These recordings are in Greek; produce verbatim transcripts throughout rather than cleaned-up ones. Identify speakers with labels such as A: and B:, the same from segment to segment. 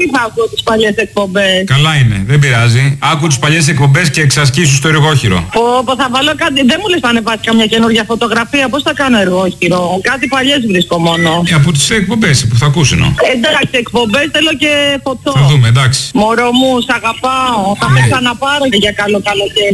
A: ή θα ακούω τις παλιές εκπομπές?
B: Καλά είναι, δεν πειράζει. Άκου τις παλιές εκπομπές και εξασκήσου στο εργόχειρο.
A: Πω, πω, θα βάλω κάτι. Δεν μου λες να ανεβάσει καμιά καινούργια φωτογραφία. Πώς θα κάνω εργόχειρο? Κάτι παλιές βρίσκω μόνο.
B: Ε, από τις εκπομπές που θα ακούσουν.
A: Εντάξει, εκπομπές θέλω και φωτό.
B: Θα δούμε, εντάξει.
A: Μωρό μου, σ' αγαπάω. Θα με ξαναπάρω και για καλό καλοκαίρι.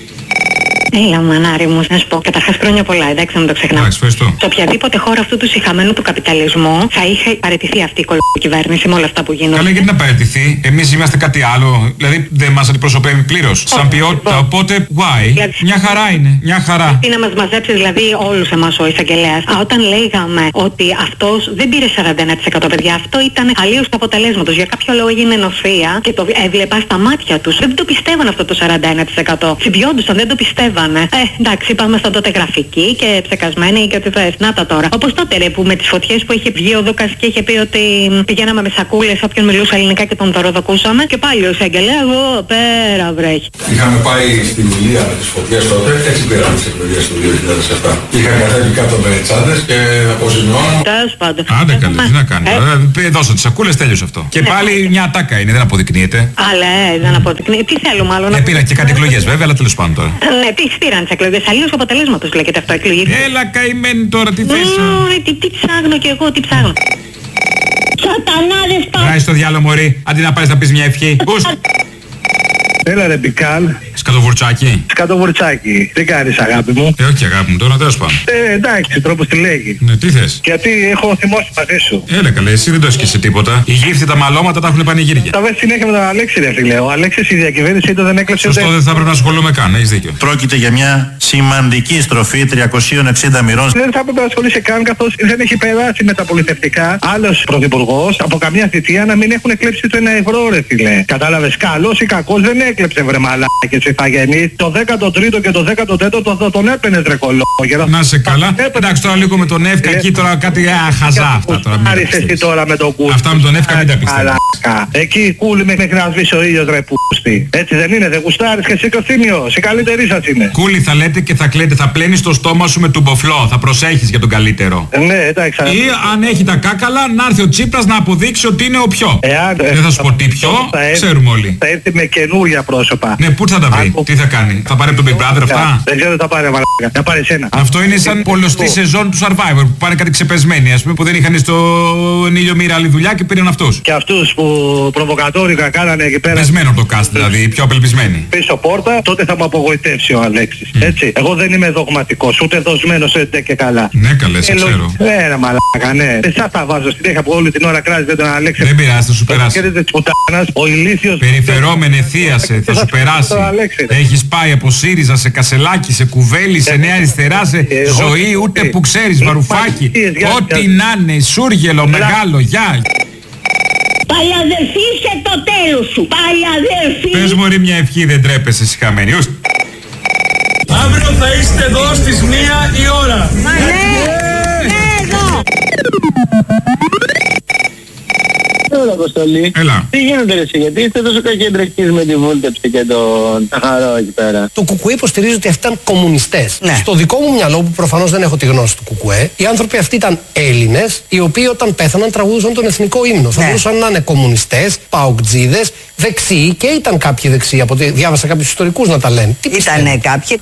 C: Έλα, μανάρι μου, να σου πω. Καταρχάς, χρόνια πολλά, εντάξει, να μην το ξεχνάω.
B: Εντάξει, ευχαριστώ.
C: Σε οποιαδήποτε χώρα αυτού του σιχαμένου του καπιταλισμού θα είχε παραιτηθεί αυτή η κολοκυβέρνηση κυβέρνηση με όλα αυτά που γίνονται.
B: Καλά, γιατί να παραιτηθεί. Εμείς είμαστε κάτι άλλο. Δηλαδή δεν μας αντιπροσωπεύει πλήρως. Σαν ποιότητα. Οπότε, why?
C: Δηλαδή,
B: μια χαρά είναι. Μια χαρά.
C: Τι να μας μαζέψει δηλαδή όλους εμάς ο εισαγγελέας. Όταν λέγαμε ότι αυτός δεν πήρε σαράντα ένα τοις εκατό παιδιά, αυτό ήταν αλλίως του αποτελέσματος. Για κάποιο λόγο έγινε νοθεία και το έβλεπα στα μάτια τους. Δεν το πιστεύαν αυτό το σαράντα ένα τοις εκατό. Συμπιόντουσαν, δεν το πιστεύανε. Ε, εντάξει, είπαμε στον τότε γραφική και ψεκασμένοι και ότι θες. Να τα τώρα. Όπως τότε ρε, που με τις φωτιές που είχε βγει ο Δούκας και είχε πει ότι πηγαίναμε με σακούλες όποιον μιλούσε ελληνικά και τον δωροδοκούσαμε. Και πάλι ο εισαγγελέα, εγώ πέρα βρέχει.
D: Είχαμε πάει στη Μιλία με τις φωτιές τότε, έτσι πήραμε τις εκλογές του δύο χιλιάδες επτά. Είχαν κατέβει κάτω με τσάντες και αποζημιώναμε.
C: Τέλος πάντων.
B: Άντε καλέ, τι να κάνει. Ε? Δώσε τις σακούλες, τέλειωσε αυτό. Και πάλι μια ατάκα είναι, δεν αποδεικνύεται.
C: Αλλά δεν αποδεικνύεται. Τι θέλω μάλλον.
B: Ε, πήραν και κάτι εκλογές βέβαια, αλλά τέλος πάντων τώρα.
C: Ναι, τι πήραν τις εκλογές, αλλίως αποτελέσματος λέγεται αυτό, εκλογή.
B: Έλα καημένη τώρα, τι θες.
C: Τι, τι ψάχνω κι εγώ, τι ψάχνω.
A: Σατανάδες πα...
B: Γράφει στο διάλογο μωρή, αντί να πάρεις να πεις μια ευχή. Πούς.
E: Έλα ρε Μπικάλ.
B: Σκατοβουρτσάκι.
E: Σκατοβουρτσάκι. Τι κάνεις αγάπη μου?
B: Ε, όχι αγάπη μου, τώρα τέλος πάντων.
E: Ε, εντάξει, τρόπος τη λέγει.
B: Ναι, τι θες.
E: Γιατί έχω θυμώσει μαζί σου.
B: Έλα καλέ, εσύ δεν το έχεις και σε τίποτα. Οι γύφτοι τα μαλώματα τα έχουν πανηγύρια.
E: Τα βες συνέχεια με τον Αλέξη ρε φίλε. Ο Αλέξης η διακυβέρνησή του δεν έκλεψε ούτε.
B: Σωστό, δεν θα πρέπει να ασχολούμαι καν, έχεις δίκιο.
F: Πρόκειται για μια σημαντική στροφή τριακοσίων εξήντα μοιρών.
E: Δεν θα έπρεπε να ασχολείσαι καν καθώς δεν έχει περάσει με τα πολιτευτικά άλλος πρωθυπουργός από καμία θητεία να μην έχουν κλέψει το ένα ευρώ ρε φίλε. Κατάλαβες, καλός ή κακός δεν έκλεψε βρε μαλάκες Ιθαγενείς. Το δέκατο τρίτο και το δέκατο τέταρτο θα τον έπαινες ρε κολόγερα.
B: Να σε καλά. Εντάξει τώρα λίγο με τον Εύκα εκεί τώρα κάτι αχαζά αυτά τώρα.
E: Άρης εσύ τώρα με τον Κούλι.
B: Αυτά με τον Εύκα μην τα πιστεύω.
E: Εκεί Κούλι μέχρι να σβήσει ο ήλιος ρε πούστη. Έτσι δεν είναι, δεν γουστάρεις και εσύ Κοστίμιος. Η καλύτερη σας είναι.
B: Κούλι θα λέτε και θα κλαίτε, θα πλένεις το στόμα σου με τουμποφλό. Θα προσέχεις για τον καλύτερο.
E: Ναι, εντάξει.
B: Ή αν έχει τα κάκαλα να έρθει ο Τσίπρας να αποδείξει ότι είναι ο πιο.
E: Εάν,
B: δεν θα σου πω τι πιο, ξέρουμε όλοι.
E: Θα έρθει με καινούργια πρόσωπα.
B: Ναι, πού θα τα βρει, τι θα κάνει, θα πάρει από τον Big Brother αυτά.
E: Δεν ξέρω τι θα πάρει, μαλάκα. Θα πάρει εσένα.
B: Αυτό είναι σαν πολλωστή σεζόν του Survivor που πάνε κάτι ξεπεσμένοι, ας πούμε, που δεν είχαν στον ήλιο μοίρα άλλη δουλειά και πήραν αυτούς.
E: Και αυτούς που προβοκατόρικα κάνανε εκεί πέρα.
B: Πεσμένο το cast δηλαδή, πιο απελπισμένοι.
E: Πίσω πόρτα, τότε θα μου απογοητεύσει ο Αλέξης. Mm. Έτσι. Εγώ δεν είμαι δογματικός, ούτε δοσμένος έτσι και καλά.
B: Ναι, καλέ, σε ξέρω.
E: Ναι, ρε μαλάκα, ναι. Εσάς θα βάζω συνέχεια που όλη την ώρα κράζετε τον Αλέξη.
B: Δεν πειράζει, θα σου περάσει.
E: Ο ηλίθιος.
B: Περιφερόμενε θίασε, θα σου περάσει. Έχεις πάει από ΣΥΡΙΖΑ σε Κασελάκι, σε Κουβέλη, σε Νέα Αριστερά, σε Ζωή, ούτε που ξέρεις, Βαρουφάκι. Ό,τι να είναι, Σούργελο, μεγάλο, γεια.
A: Παλιαδερφή σε το τέλος σου. Παλιαδερφή.
B: Πες μωρή μια ευχή, δεν τρέπεσαι σιχαμένη.
G: Αύριο θα είστε εδώ στις μία η ώρα.
A: Μα ναι, ναι, εδώ.
H: Έλα Κωστολή.
B: Έλα.
H: Τι γίνεται ρε εσύ, γιατί είστε τόσο κακεντρεχτείς με τη βούλτεψη και τον Ταχαρό εκεί πέρα.
I: Το Κουκουέ υποστηρίζει ότι αυτοί ήταν κομμουνιστές.
H: Ναι.
I: Στο δικό μου μυαλό, που προφανώς δεν έχω τη γνώση του Κουκουέ, οι άνθρωποι αυτοί ήταν Έλληνες, οι οποίοι όταν πέθαναν τραγουδούσαν τον εθνικό ύμνο. Ναι. Θα μπορούσαν να είναι κομμουνιστές, παοκτζίδες, δεξιοί και ήταν κάποιοι δεξιοί. Από ό,τι διάβασα κάποιους ιστορικούς να τα λένε. Τι
J: ήτανε κάποιοι.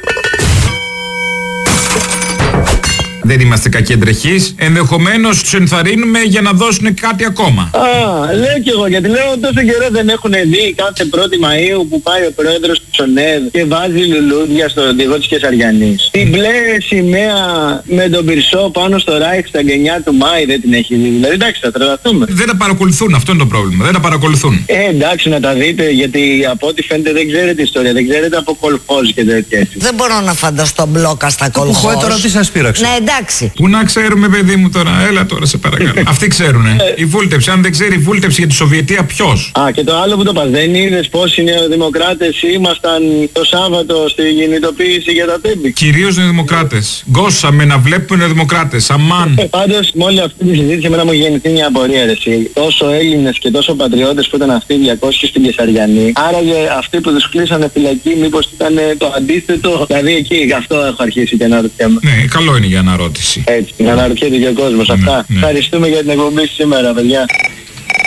B: Δεν είμαστε κακεντρεχείς, ενδεχομένως τους ενθαρρύνουμε για να δώσουν κάτι ακόμα.
H: Α, λέω κι εγώ, γιατί λέω τόσο καιρό δεν έχουν δει κάθε πρώτη Μαΐου που πάει ο πρόεδρος του Τσονεύ και βάζει λουλούδια στο οδηγό της Κεσαριανής. Την μπλε σημαία με τον πυρσό πάνω στο Ράιχσταγκ εννιά του Μάη δεν την έχει δει. Δηλαδή εντάξει, θα τρελαθούμε.
B: Δεν τα παρακολουθούν, αυτό είναι το πρόβλημα. Δεν τα παρακολουθούν.
H: Ε, εντάξει να τα δείτε, γιατί από ό,τι φαίνεται δεν ξέρετε ιστορία, δεν ξέρετε από κολχόζ και τέτοια.
J: Δεν μπορώ να φανταστώ μπλόκα στα κολχόζ.
F: Τώρα τι σας πείραξε.
J: Ναι, εντάξει.
B: Πού να ξέρουμε, παιδί μου τώρα, έλα τώρα σε παρακαλώ. Αυτοί ξέρουνε. Η βούλτεψη, αν δεν ξέρει η βούλτεψη για τη Σοβιετία, ποιος.
H: Α, και το άλλο που το πας, δεν είδες πως οι νεοδημοκράτες ήμασταν το Σάββατο στη κινητοποίηση για τα τέμπη.
B: Κυρίως νεοδημοκράτες. Γκώσαμε να βλέπουμε νεοδημοκράτες. Αμάν.
H: Ε, πάντως, με όλη αυτή τη συζήτηση, εμένα μου γεννηθεί μια απορία, ρε εσύ. Τόσο Έλληνες και τόσο πατριώτες που ήταν αυτοί διακόσιοι στην Κεσαριανή. Άραγε αυτοί που τους κλείσανε φυλακή, μήπως ήταν το αντίθετο. Δηλαδή εκεί, αυτό έχω αρχίσει και αναρωτιέμαι.
B: Ναι, καλό είναι για αναρώτηση.
H: Έτσι, να αναρωτιέται και ο κόσμος.
B: Ναι,
H: αυτά.
B: Ναι.
H: Ευχαριστούμε για την εκπομπή σήμερα, παιδιά.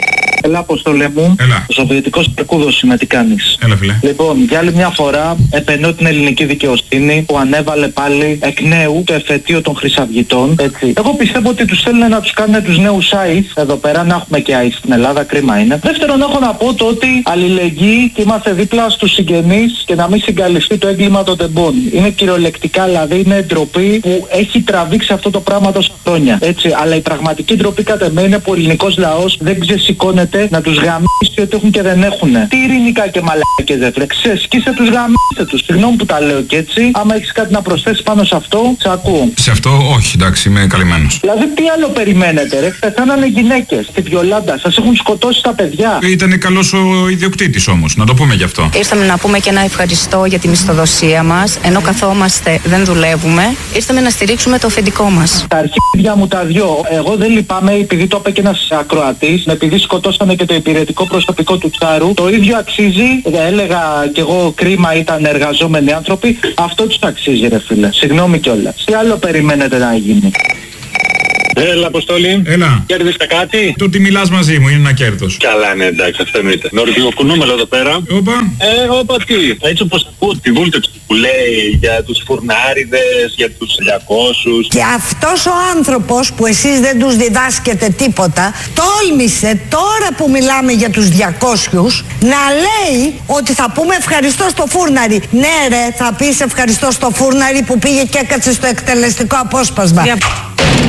E: Έλα, Αποστόλε μου.
B: Έλα.
E: Σοβιετικός Περκούδος είμαι, τι κάνεις?
B: Έλα, φίλε.
E: Λοιπόν, για άλλη μια φορά επενώ την ελληνική δικαιοσύνη που ανέβαλε πάλι εκ νέου το εφετείο των Χρυσαυγητών. Έτσι. Εγώ πιστεύω ότι τους θέλουν να τους κάνουν τους νέους άις. Εδώ πέρα να έχουμε και άις στην Ελλάδα, κρίμα είναι. Δεύτερον, έχω να πω το ότι αλληλεγγύη και είμαστε δίπλα στους συγγενείς και να μην συγκαλυφθεί το έγκλημα των τεμπών. Είναι κυριολεκτικά, δηλαδή είναι ντροπή που έχει τραβήξει αυτό το πράγμα τόσα χρόνια. Έτσι. Αλλά η πραγματική ντροπή κατά εμένα είναι που ο ελληνικός λαός δεν ξεσηκώνεται να τους γαμίσει ότι έχουν και δεν έχουν. Τι ειρηνικά και μαλάκες δε φρε. Ξεσκίστε τους, γαμίστε τους. Συγγνώμη που τα λέω και έτσι. Άμα έχεις κάτι να προσθέσεις πάνω σε αυτό, σε ακούω.
B: Σε αυτό όχι, εντάξει, είμαι καλυμμένος.
E: Δηλαδή τι άλλο περιμένετε ρε? Πεθάνανε γυναίκες στη Βιολάντα, σας έχουν σκοτώσει τα παιδιά.
B: Ήταν καλός ο ιδιοκτήτης όμως, να το πούμε γι' αυτό.
K: Ήρθαμε να πούμε και ένα ευχαριστώ για τη μισθοδοσία μας. Ενώ καθόμαστε, δεν δουλεύουμε. Ήρθαμε να στηρίξουμε το αφεντικό μας.
E: Τα αρχίδια μου τα δυο. Εγώ δεν λυπάμαι επειδή το είπε και ένας ακροατής. Επειδή σκοτώσανε και το υπηρετικό προσωπικό του Τσάρου. Το ίδιο αξίζει. Έλεγα κι εγώ κρίμα ήταν εργαζόμενοι άνθρωποι. Αυτό τους αξίζει ρε φίλε. Συγγνώμη κιόλας. Τι άλλο περιμένετε να γίνει?
L: Έλα, Αποστόλη.
B: Έλα.
L: Κέρδισε κάτι?
B: Το ότι μιλάς μαζί μου είναι ένα κέρδος.
L: Καλά, ναι, εντάξει, αυτό εννοείται. Νορβηγοκουνούμελο εδώ πέρα.
B: Όπα.
L: Ε, όπα τι. Έτσι όπως ακούω τη βούλτεψη που λέει για τους φουρνάριδες, για τους διακόσιους.
J: Και αυτός ο άνθρωπος που εσείς δεν τους διδάσκετε τίποτα, τόλμησε τώρα που μιλάμε για τους διακόσιους να λέει ότι θα πούμε ευχαριστώ στο φούρναρι. Ναι ρε, θα πεις ευχαριστώ στο φούρναρι που πήγε και έκατσε στο εκτελεστικό απόσπασμα. Yeah.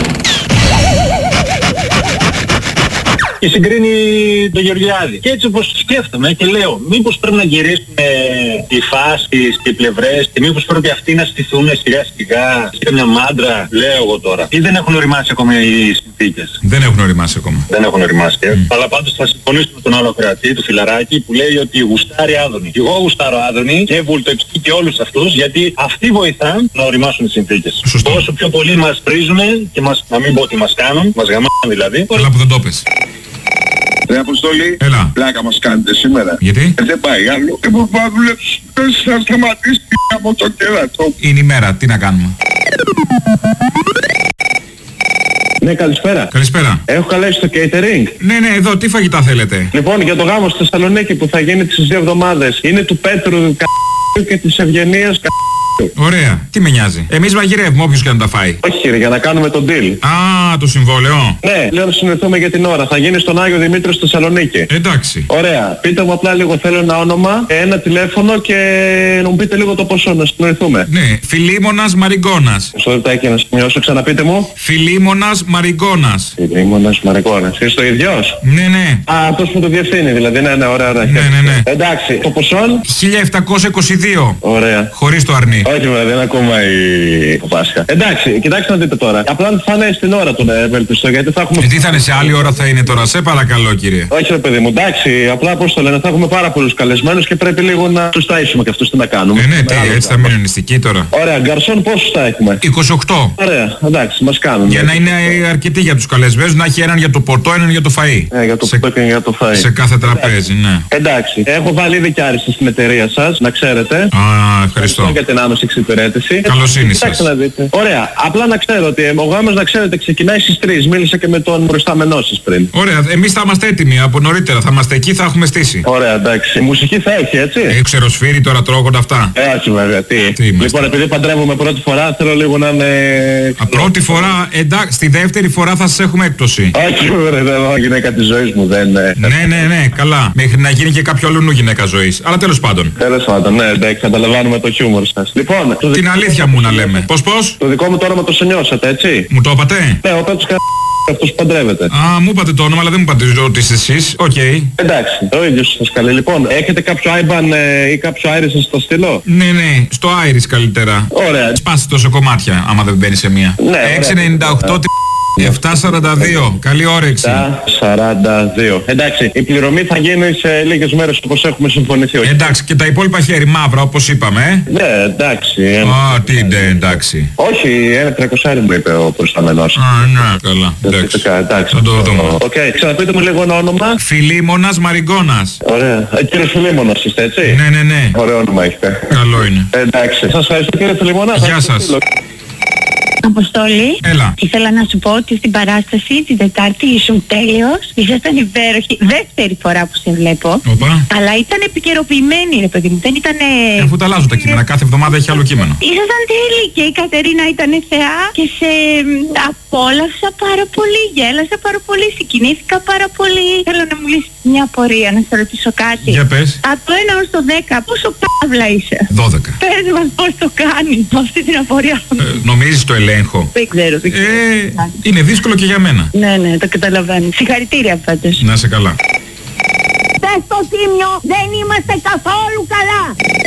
L: Και συγκρίνει το Γεωργιάδη. Και έτσι όπως σκέφτομαι και λέω, μήπως πρέπει να γυρίσουν οι φάσεις και οι πλευρές και μήπως πρέπει αυτοί να στηθούν σιγά σιγά σε μια μάντρα, λέω εγώ τώρα. Ή δεν έχουν οριμάσει ακόμα οι συνθήκες?
B: Δεν έχουν οριμάσει ακόμα.
L: Δεν έχουν οριμάσει. Mm. Αλλά πάντως θα συμφωνήσω με τον άλλο κρατή, του Φιλαράκη, που λέει ότι γουστάρει Άδωνη. Και εγώ γουστάρω Άδωνη και Βουλτεξική και όλους αυτούς, γιατί αυτοί βοηθάν να οριμάσουν οι συνθήκες.
B: Σωστό.
L: Όσο πιο πολύ μας πρίζουν και μας, να μην πω ότι μας κάνουν, μας γαμάνε δηλαδή.
B: Καλά που δεν το πες.
M: Ρε Αποστόλη,
B: έλα.
M: Πλάκα μας κάνετε σήμερα.
B: Γιατί?
M: Ε, δεν πάει άλλο. Ε, πώς θα δουλέψεις, θα σταματήσει από το κέρατο.
B: Είναι η μέρα, τι να κάνουμε.
N: Ναι, καλησπέρα.
B: Καλησπέρα.
N: Έχω καλέσει το catering.
B: Ναι, ναι, εδώ, τι φαγητά θέλετε?
N: Λοιπόν, για το γάμο στη Θεσσαλονίκη που θα γίνει τις δύο εβδομάδες, είναι του Πέτρου και της Ευγενίας.
B: Ωραία. Τι με νοιάζει. Εμείς μαγειρεύουμε όποιος και να τα φάει.
N: Όχι ρε, για να κάνουμε τον deal.
B: Α, το συμβόλαιο.
N: Ναι, λέω να συνοηθούμε για την ώρα. Θα γίνει στον Άγιο Δημήτριο στη Θεσσαλονίκη.
B: Εντάξει.
N: Ωραία. Πείτε μου απλά λίγο, θέλω ένα όνομα, ένα τηλέφωνο και να μου πείτε λίγο το ποσό, να συνοηθούμε.
B: Ναι, Φιλίμωνας Μαριγκώνας.
N: Στο λεπτάκι να σημειώσω, ξαναπείτε μου.
B: Φιλίμωνας Μαριγκώνας.
N: Φιλίμωνας Μαριγκώνας. Είσαι το ίδιος?
B: Ναι, ναι.
N: Α, αυτός που το διευθύνει δηλαδή. Ναι, ναι, ωραία, ωραία.
B: Ναι, ναι, ναι.
N: Εντάξει, το ποσό.
B: χίλια επτακόσια είκοσι δύο.
N: Ωραία.
B: Χωρίς το αρνί.
N: Όχι βέβαια, δεν είναι ακόμα η το Πάσχα. Εντάξει, κοιτάξτε να δείτε τώρα. Απλά θα είναι στην ώρα του να ευελπιστώ, γιατί θα έχουμε...
B: Ε, τι θα είναι, σε άλλη ώρα θα είναι τώρα, σε παρακαλώ κύριε.
N: Όχι ρε παιδί μου, εντάξει, απλά πώς το λένε, θα έχουμε πάρα πολλούς καλεσμένους και πρέπει λίγο να τους ταΐσουμε και αυτούς τι να κάνουμε.
B: Ε, ναι, τι, έτσι θα μείνουν νηστικοί τώρα.
N: Ωραία, γκαρσόν πόσους θα έχουμε?
B: είκοσι οκτώ.
N: Ωραία, εντάξει, μας κάνουν.
B: Για να είναι αρκετοί για τους καλεσμένους, να έχει έναν για το ποτό, έναν για το φαΐ.
N: Ε, για το
B: σε...
N: ποτό και για το φαΐ.
B: Σε κάθε τραπέζι, ναι.
N: Εντάξει, έχω βάλει ήδη και άριστα στην εταιρεία σας, να ξέρετε.
B: Α, ευχαριστώ.
N: Για την άμεση εξυπηρέτηση.
B: Καλοσύνη σας.
N: Να δείτε. Ωραία, απλά να ξέρω ότι ο γάμος, να ξέρετε, ξεκινάει στις τρεις. Μίλησα και με τον προϊστάμενό σας πριν.
B: Ωραία, εμείς θα είμαστε έτοιμοι από νωρίτερα, θα είμαστε εκεί, θα έχουμε στήσει.
N: Ωραία, εντάξει. Η μουσική θα έχει, έτσι.
B: Ε, ξεροσφύρι τώρα, τρώγονται αυτά.
N: Ε, όχι βέβαια, τι. τι λοιπόν, επειδή παντρεύομαι πρώτη φορά, θέλω λίγο να είναι...
B: Α, πρώτη φορά, εντάξει, στη δεύτερη φορά θα σας έχουμε έκπτωση.
N: Όχι, βέβαια, δεν γυναίκα της ζωής μου, δεν...
B: Ναι, ναι, ναι, καλά. Μέχρι να γίνει και κάποιο αλλού γυναίκα ζωής. Αλλά τέλος πάντων.
N: Τέλος πάντων, ναι, εντάξει, καταλαβαίνουμε το χιούμορ σας. Λοιπόν,
B: την δι... αλήθεια μου να λέμε. Πώς, πώς?
N: Το δικό μου το όνομα το σενιώσατε, έτσι.
B: Μου το είπατε?
N: Ναι, ο Πέτρος κα... αυτός που παντρεύεται.
B: Α, μου είπατε το όνομα, αλλά δεν μου είπατε ότι είστε εσείς. Οκ. Okay.
N: Εντάξει, το ίδιο σας καλεί. Λοιπόν, έχετε κάποιο άιμπαν ε, ή κάποιο Iris σας το στείλω?
B: Ναι, ναι, στο Iris καλύτερα.
N: Ωραία.
B: Σπάστε τόσο κομμάτια, άμα δεν μπαίνει σε μία.
N: Ναι,
B: έξι ενενήντα οκτώ επτακόσια σαράντα δύο. Καλή όρεξη.
N: επτακόσια σαράντα δύο. Εντάξει, η πληρωμή θα γίνει σε λίγες μέρες όπως έχουμε συμφωνηθεί. Όχι.
B: Εντάξει, και τα υπόλοιπα χέρι μαύρα όπως είπαμε.
N: Ε? Ναι, εντάξει.
B: Α, τι ναι, εντάξει.
N: Όχι, ένα τριακόσια μου είπε ο προϊστάμενος.
B: Α, ναι, καλά. Εντάξει.
N: εντάξει.
B: Θα το δούμε.
N: Οκ, okay. Ξαναπείτε μου λίγο ένα όνομα.
B: Φιλίμωνας Μαριγκώνας.
N: Ωραία. Ε, κύριε Φιλίμωνας είστε, έτσι.
B: Ναι, ναι, ναι.
N: Ωραίο όνομα έχετε.
B: Καλό είναι.
N: Εντάξει. Σας ευχαριστώ κύριε Φιλίμωνα.
B: Γεια σας.
O: Αποστόλη.
B: Έλα.
O: Ήθελα να σου πω ότι στην παράσταση την Τετάρτη ήσουν τέλειος. Ήσασταν υπέροχη. Δεύτερη φορά που σε βλέπω.
B: Οπα.
O: Αλλά ήταν επικαιροποιημένη, ρε παιδί μου. Δεν ήταν.
B: Ε, αφού τα αλλάζουν τα κείμενα, κάθε εβδομάδα έχει άλλο κείμενο.
O: Ήσασταν τέλειοι και η Κατερίνα ήταν θεά και σε απόλαυσα πάρα πολύ. Γέλασα πάρα πολύ. Συγκινήθηκα πάρα πολύ. Θέλω να μου λύσεις μια απορία, να σε ρωτήσω κάτι.
B: Για πες.
O: Από το ένα ως το δέκα, πόσο καύλα είσαι?
B: δώδεκα.
O: Πες μας πώς το κάνεις με αυτή την απορία.
B: Ε, νομίζεις το ελέγχω?
O: Δεν ξέρω, δεν ξέρω.
B: Ε, είναι δύσκολο και για μένα.
O: Ναι, ναι, το καταλαβαίνω. Συγχαρητήρια πάντως.
B: Να είσαι καλά.
O: Πες στο Τίμιο, δεν είμαστε καθόλου καλά.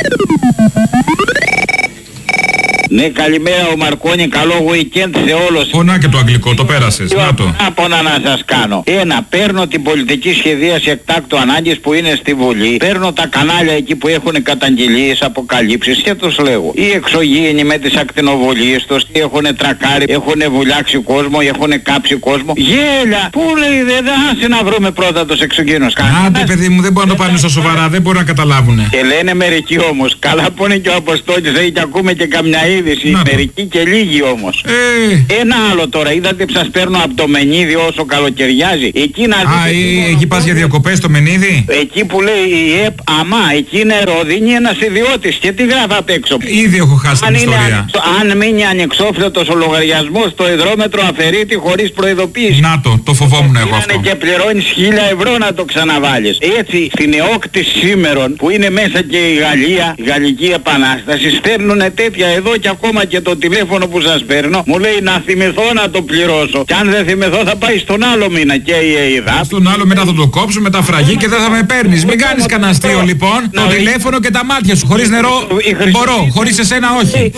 P: Ναι, καλημέρα ο Μαρκόνι, καλό weekend σε όλους.
B: Ω, να και το αγγλικό, το πέρασες, να το.
P: Άπονα να σας κάνω. Ένα, παίρνω την πολιτική σχεδίαση εκτάκτου ανάγκης που είναι στη Βουλή. Παίρνω τα κανάλια εκεί που έχουν καταγγελίες, αποκαλύψεις και τους λέγω. Οι εξωγήινοι με τις ακτινοβολίες τους, έχουν τρακάρει, έχουν βουλιάξει κόσμο, έχουν κάψει κόσμο. Γέλια! Πού λέει, δεν άσε να βρούμε πρώτα τους εξωγήινους.
B: Άντε παιδί μου, δεν μπορούν να το πάνε στα σοβαρά, δεν μπορούν να καταλάβουνε.
P: Και λένε μερικοί όμως, καλά που είναι και ο Αποστόλης, έχει και ακούμε και καμιά είδηση, μερικοί και λίγοι όμως.
B: Ε.
P: Ένα άλλο τώρα, είδατε που σας παίρνω από το Μενίδη όσο καλοκαιριάζει. Εκεί να δείτε.
B: Α, ε, εκεί πας για διακοπές το Μενίδη.
P: Εκεί που λέει η ΕΠ, αμά, εκεί είναι ροδίνη ένας ιδιώτης και τι γράφει απ' έξω.
B: Ήδη έχω χάσει την ιστορία.
P: Αν μείνει ανεξόφλητος ο λογαριασμός στο υδρόμετρο αφαιρείται χωρίς προειδοποίηση.
B: Να το, το φοβόμουν εγώ αυτό.
P: Και πληρώνεις χίλια ευρώ να το ξαναβάλεις. Έτσι, στην ΕΟΚ σήμερον που είναι μέσα και η Γαλλία, η Γαλλική Επανάσταση, στέλνουν τέτοια εδώ και ακόμα και το τηλέφωνο που σας παίρνω μου λέει να θυμηθώ να το πληρώσω. Και αν δεν θυμηθώ θα πάει στον άλλο μήνα και η ΕΙΔΑ.
B: Στον άλλο μετά θα το κόψω με τα φραγή και δεν θα με παίρνεις. Μην κάνεις κανένα αστείο λοιπόν. Το τηλέφωνο και τα μάτια σου. Χωρίς νερό μπορώ, χωρίς εσένα όχι.